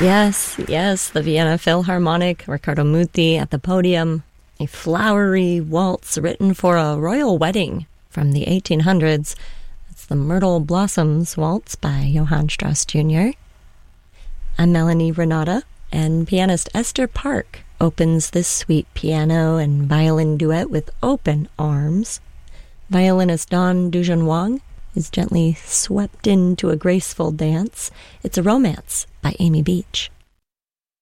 Yes, yes, the Vienna Philharmonic, Riccardo Muti at the podium. A flowery waltz written for a royal wedding from the 1800s. It's the Myrtle Blossoms Waltz by Johann Strauss Jr. I'm Melanie Renata, and pianist Esther Park opens this sweet piano and violin duet with Open Arms. Violinist Dawn Dujun Wang is gently swept into a graceful dance. It's a Romance by Amy Beach.